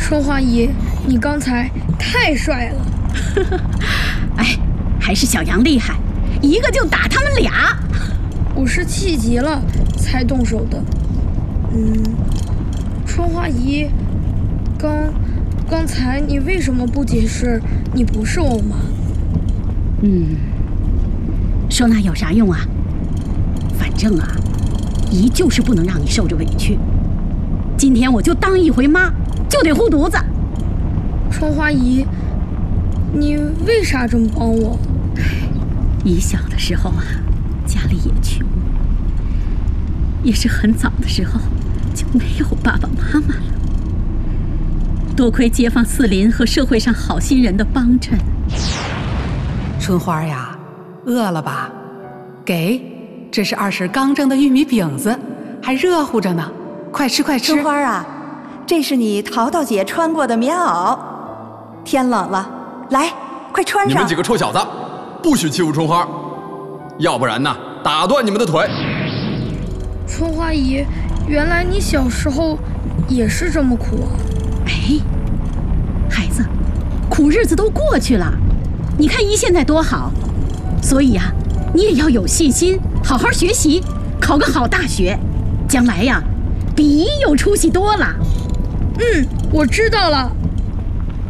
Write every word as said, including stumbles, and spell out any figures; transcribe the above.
春花姨，你刚才太帅了。 哎，还是小杨厉害，一个就打他们俩。 我是气急了才动手的。嗯，春花姨，刚刚才你为什么不解释你不是我妈？ 嗯，说那有啥用啊？反正啊，姨就是不能让你受着委屈。今天我就当一回妈，就得护犊子。 春花姨，你为啥这么帮我？ 姨小的时候啊，家里也穷，也是很早的时候就没有爸爸妈妈了。多亏街坊四邻和社会上好心人的帮衬。 春花呀，饿了吧？给，这是二婶刚蒸的玉米饼子，还热乎着呢，快吃快吃。 春花啊，这是你淘淘姐穿过的棉袄，天冷了，来，快穿上。 你们几个臭小子，不许欺负春花，要不然呢，打断你们的腿。 春花姨，原来你小时候也是这么苦啊！ 哎，孩子，苦日子都过去了，你看姨现在多好，所以啊，你也要有信心，好好学习，考个好大学，将来呀，比姨有出息多了。 嗯，我知道了。